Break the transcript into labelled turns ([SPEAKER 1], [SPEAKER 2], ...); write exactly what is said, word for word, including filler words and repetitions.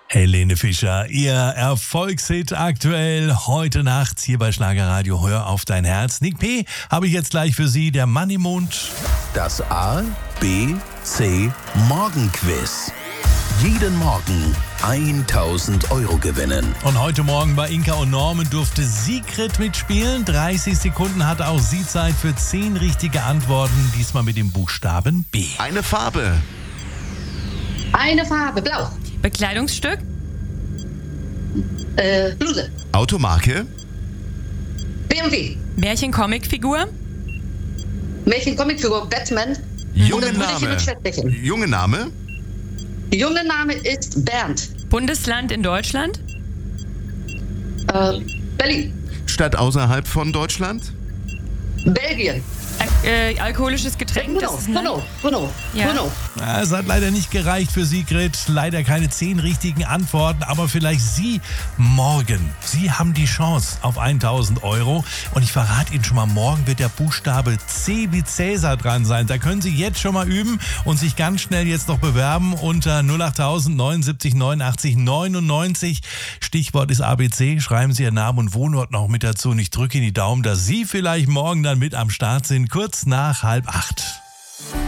[SPEAKER 1] Helene Fischer, ihr Erfolgshit aktuell heute Nacht hier bei Schlagerradio. Hör auf dein Herz. Nick P. habe ich jetzt gleich für Sie, der Mann im Mond.
[SPEAKER 2] Das A, B, C Morgenquiz. Jeden Morgen tausend Euro gewinnen.
[SPEAKER 1] Und heute Morgen bei Inka und Norman durfte Sigrid mitspielen. dreißig Sekunden hatte auch sie Zeit für zehn richtige Antworten. Diesmal mit dem Buchstaben B.
[SPEAKER 3] Eine Farbe.
[SPEAKER 4] Eine Farbe, blau.
[SPEAKER 5] Bekleidungsstück?
[SPEAKER 4] Äh, Bluse.
[SPEAKER 3] Automarke.
[SPEAKER 4] B M W.
[SPEAKER 5] Märchen-Comicfigur?
[SPEAKER 4] Märchen-Comicfigur, Batman.
[SPEAKER 3] Junge
[SPEAKER 4] Und das
[SPEAKER 3] Name.
[SPEAKER 4] mit Schwertchen.
[SPEAKER 3] Junge Name.
[SPEAKER 4] Junge Name ist Bernd.
[SPEAKER 5] Bundesland in Deutschland?
[SPEAKER 4] Äh, Berlin.
[SPEAKER 3] Stadt außerhalb von Deutschland.
[SPEAKER 4] Belgien.
[SPEAKER 5] Al äh, alkoholisches Getränk?
[SPEAKER 4] Bruno,
[SPEAKER 5] Das ist ein-
[SPEAKER 4] Bruno, Bruno,
[SPEAKER 5] Ja.
[SPEAKER 4] Bruno.
[SPEAKER 1] Ja, es hat leider nicht gereicht für Sigrid. Leider keine zehn richtigen Antworten, aber vielleicht Sie morgen. Sie haben die Chance auf tausend Euro. Und ich verrate Ihnen schon mal, morgen wird der Buchstabe C wie Cäsar dran sein. Da können Sie jetzt schon mal üben und sich ganz schnell jetzt noch bewerben unter null acht tausend neunundsiebzig neunundachtzig neunundneunzig. Stichwort ist A B C. Schreiben Sie Ihren Namen und Wohnort noch mit dazu. Und ich drücke Ihnen die Daumen, dass Sie vielleicht morgen dann mit am Start sind, kurz nach halb acht.